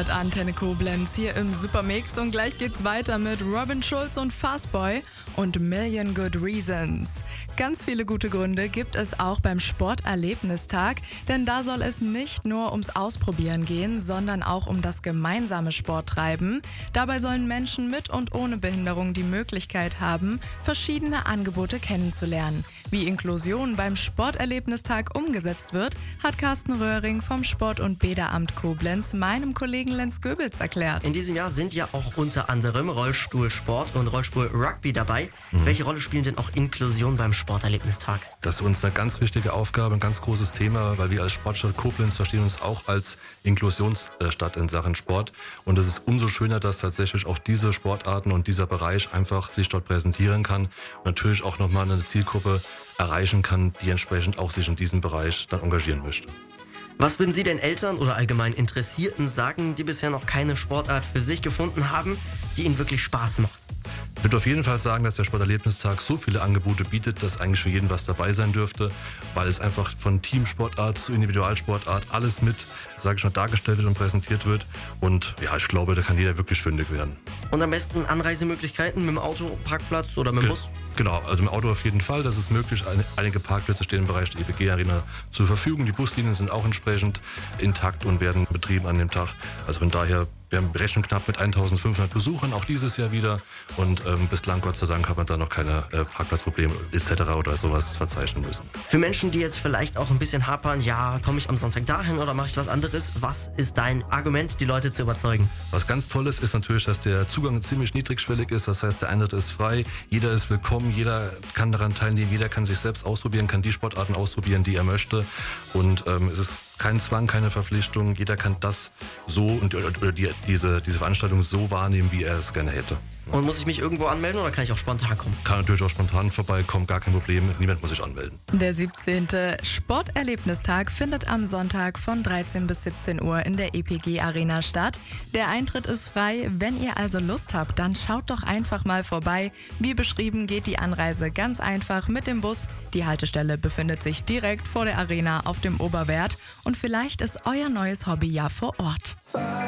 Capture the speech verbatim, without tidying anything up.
hört Antenne Koblenz hier im Supermix und gleich geht's weiter mit Robin Schulz und Fastboy und Million Good Reasons. Ganz viele gute Gründe gibt es auch beim Sporterlebnistag, denn da soll es nicht nur ums Ausprobieren gehen, sondern auch um das gemeinsame Sporttreiben. Dabei sollen Menschen mit und ohne Behinderung die Möglichkeit haben, verschiedene Angebote kennenzulernen. Wie Inklusion beim Sporterlebnistag umgesetzt wird, hat Carsten Röhring vom Sport- und Bäderamt Koblenz meinem Kollegen Lenz Goebels erklärt. In diesem Jahr sind ja auch unter anderem Rollstuhlsport und Rollstuhl-Rugby dabei. Mhm. Welche Rolle spielen denn auch Inklusion beim Sporterlebnistag? Das ist uns eine ganz wichtige Aufgabe, ein ganz großes Thema, weil wir als Sportstadt Koblenz verstehen uns auch als Inklusionsstadt in Sachen Sport. Und es ist umso schöner, dass tatsächlich auch diese Sportarten und dieser Bereich einfach sich dort präsentieren kann und natürlich auch nochmal eine Zielgruppe erreichen kann, die entsprechend auch sich in diesem Bereich dann engagieren möchte. Was würden Sie denn Eltern oder allgemein Interessierten sagen, die bisher noch keine Sportart für sich gefunden haben, die ihnen wirklich Spaß macht? Ich würde auf jeden Fall sagen, dass der Sporterlebnistag so viele Angebote bietet, dass eigentlich für jeden was dabei sein dürfte, weil es einfach von Teamsportart zu Individualsportart alles mit, sage ich mal, dargestellt wird und präsentiert wird. Und ja, ich glaube, da kann jeder wirklich fündig werden. Und am besten Anreisemöglichkeiten mit dem Auto, Parkplatz oder mit dem Ge- Bus? Genau, also im Auto auf jeden Fall, das ist möglich. Ein- Einige Parkplätze stehen im Bereich der E B G-Arena zur Verfügung. Die Buslinien sind auch entsprechend intakt und werden betrieben an dem Tag. Also von daher, wir rechnen knapp mit eintausendfünfhundert Besuchern, auch dieses Jahr wieder. Und ähm, bislang, Gott sei Dank, hat man da noch keine äh, Parkplatzprobleme et cetera oder sowas verzeichnen müssen. Für Menschen, die jetzt vielleicht auch ein bisschen hapern, ja, komme ich am Sonntag dahin oder mache ich was anderes? Was ist dein Argument, die Leute zu überzeugen? Was ganz toll ist, ist natürlich, dass der Zugang ziemlich niedrigschwellig ist. Das heißt, der Eintritt ist frei, jeder ist willkommen, jeder kann daran teilnehmen, jeder kann sich selbst ausprobieren, kann die Sportarten ausprobieren, die er möchte. Und ähm, es ist kein Zwang, keine Verpflichtung. Jeder kann das so und oder die, diese, diese Veranstaltung so wahrnehmen, wie er es gerne hätte. Und muss ich mich irgendwo anmelden oder kann ich auch spontan kommen? Kann natürlich auch spontan vorbeikommen, gar kein Problem. Niemand muss sich anmelden. Der siebzehnte Sporterlebnistag findet am Sonntag von dreizehn bis siebzehn Uhr in der E P G-Arena statt. Der Eintritt ist frei. Wenn ihr also Lust habt, dann schaut doch einfach mal vorbei. Wie beschrieben geht die Anreise ganz einfach mit dem Bus. Die Haltestelle befindet sich direkt vor der Arena auf dem Oberwert. Und vielleicht ist euer neues Hobby ja vor Ort.